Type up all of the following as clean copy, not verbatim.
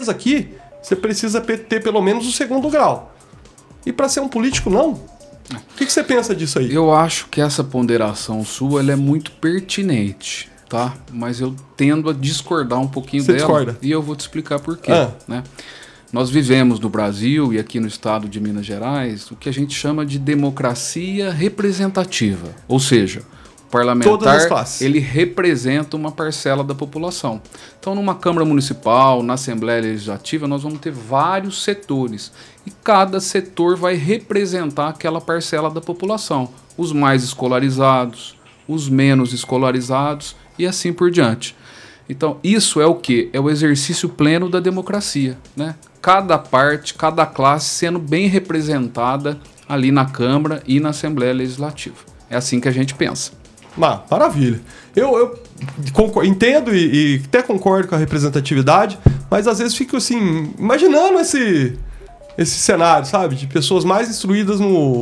nós aqui, você precisa ter pelo menos o 2º grau. E para ser um político, não. O que você pensa disso aí? Eu acho que essa ponderação sua ela é muito pertinente, tá? Mas eu tendo a discordar um pouquinho dela. Discorda? E eu vou te explicar por quê, né? Nós vivemos no Brasil e aqui no estado de Minas Gerais o que a gente chama de democracia representativa. Ou seja, o parlamentar ele representa uma parcela da população. Então, numa Câmara Municipal, na Assembleia Legislativa, nós vamos ter vários setores. E cada setor vai representar aquela parcela da população. Os mais escolarizados, os menos escolarizados e assim por diante. Então, isso é o quê? É o exercício pleno da democracia, né? Cada parte, cada classe sendo bem representada ali na Câmara e na Assembleia Legislativa. É assim que a gente pensa. Maravilha. Eu entendo e até concordo com a representatividade, mas às vezes fico assim, imaginando esse cenário, sabe? De pessoas mais instruídas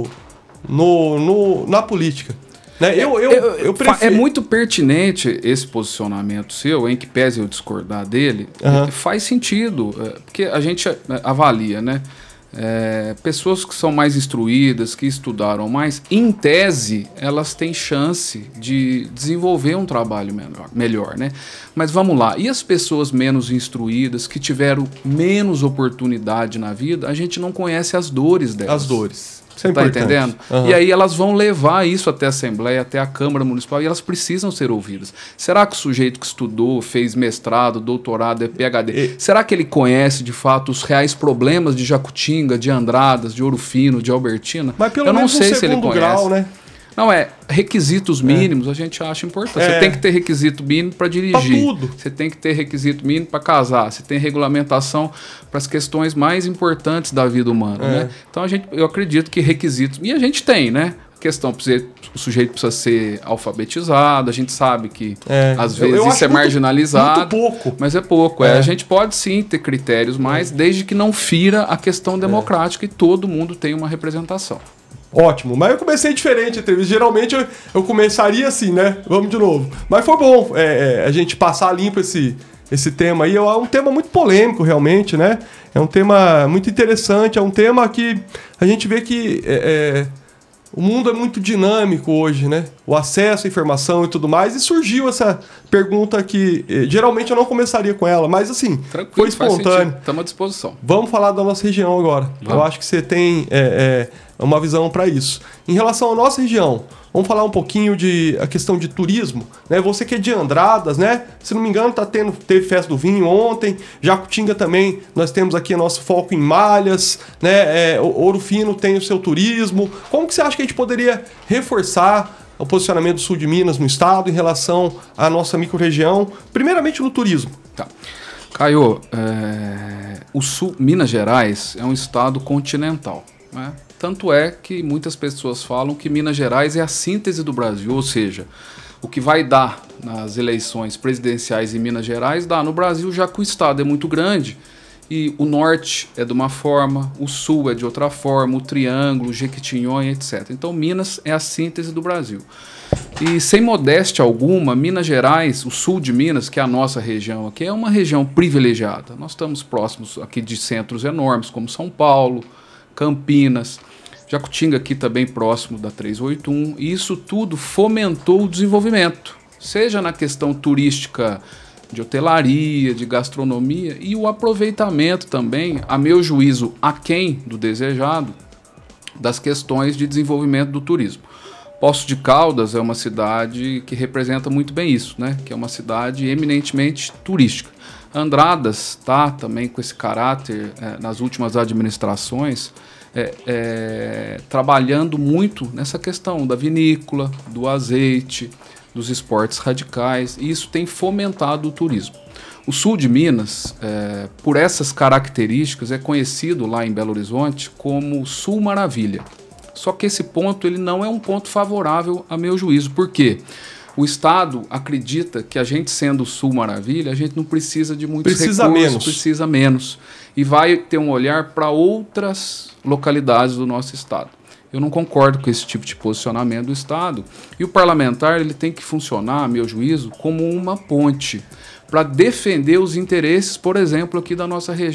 na política. Né? Eu prefiro... É muito pertinente esse posicionamento seu, em que pese eu discordar dele, faz sentido, porque a gente avalia, né? Pessoas que são mais instruídas, que estudaram mais, em tese, elas têm chance de desenvolver um trabalho melhor, né? Mas vamos lá, e as pessoas menos instruídas, que tiveram menos oportunidade na vida, a gente não conhece as dores delas. As dores. Isso é tá importante. Entendendo? E aí elas vão levar isso até a Assembleia, até a Câmara Municipal, e elas precisam ser ouvidas. Será que o sujeito que estudou, fez mestrado, doutorado, é PhD, será que ele conhece de fato os reais problemas de Jacutinga, de Andradas, de Ouro Fino, de Albertina? Mas pelo Eu não menos sei se ele conhece. Grau, né? Não, requisitos mínimos a gente acha importante. Você tem que ter requisito mínimo para dirigir. Pra tudo. Você tem que ter requisito mínimo para casar. Você tem regulamentação para as questões mais importantes da vida humana. Né? Então eu acredito que requisitos... E a gente tem, né? A questão, o sujeito precisa ser alfabetizado, a gente sabe que às vezes isso é marginalizado. Muito pouco. Mas é pouco. A gente pode sim ter critérios, mas desde que não fira a questão democrática e todo mundo tem uma representação. Ótimo, mas eu comecei diferente a entrevista. Geralmente eu começaria assim, né? Vamos de novo. Mas foi bom a gente passar limpo esse tema aí. É um tema muito polêmico, realmente, né? É um tema muito interessante. É um tema que a gente vê que o mundo é muito dinâmico hoje, né? O acesso à informação e tudo mais. E surgiu essa pergunta que geralmente eu não começaria com ela, mas assim, foi espontâneo. Estamos à disposição. Vamos falar da nossa região agora. Eu acho que você tem uma visão para isso. Em relação à nossa região, vamos falar um pouquinho a questão de turismo, né? Você que é de Andradas, né? Se não me engano, teve festa do vinho ontem. Jacutinga também, nós temos aqui nosso foco em malhas, né? Ouro Fino tem o seu turismo. Como que você acha que a gente poderia reforçar o posicionamento do sul de Minas no estado em relação à nossa microrregião, primeiramente no turismo? Tá. Caio, o sul, Minas Gerais é um estado continental, né? Tanto é que muitas pessoas falam que Minas Gerais é a síntese do Brasil, ou seja, o que vai dar nas eleições presidenciais em Minas Gerais dá no Brasil, já que o estado é muito grande e o norte é de uma forma, o sul é de outra forma, o Triângulo, Jequitinhonha, etc. Então Minas é a síntese do Brasil. E sem modéstia alguma, Minas Gerais, o sul de Minas, que é a nossa região aqui, é uma região privilegiada. Nós estamos próximos aqui de centros enormes como São Paulo, Campinas, Jacutinga aqui também próximo da 381, e isso tudo fomentou o desenvolvimento, seja na questão turística de hotelaria, de gastronomia e o aproveitamento também, a meu juízo, aquém do desejado, das questões de desenvolvimento do turismo. Poços de Caldas é uma cidade que representa muito bem isso, né? Que é uma cidade eminentemente turística. Andradas está também com esse caráter nas últimas administrações, trabalhando muito nessa questão da vinícola, do azeite, dos esportes radicais, e isso tem fomentado o turismo. O sul de Minas, por essas características, é conhecido lá em Belo Horizonte como Sul Maravilha. Só que esse ponto ele não é um ponto favorável a meu juízo. Por quê? O Estado acredita que a gente sendo o Sul Maravilha, a gente não precisa de muitos recursos, precisa menos. E vai ter um olhar para outras localidades do nosso Estado. Eu não concordo com esse tipo de posicionamento do Estado. E o parlamentar ele tem que funcionar, a meu juízo, como uma ponte para defender os interesses, por exemplo, aqui da nossa região.